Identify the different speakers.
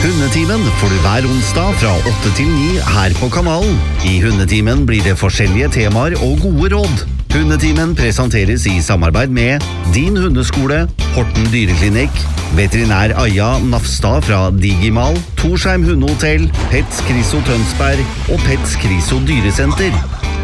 Speaker 1: Hundetimen får du hver onsdag fra 8 til 9 her på kanalen. I Hundetimen blir det forskjellige temaer og gode råd. Hundetimen presenteres i samarbeid med Din Hundeskole, Horten Dyreklinikk, veterinær Aja Nafstad fra Digimal, Torsheim Hundehotell, Pets Kriso Tønsberg og Pets Kriso Dyresenter.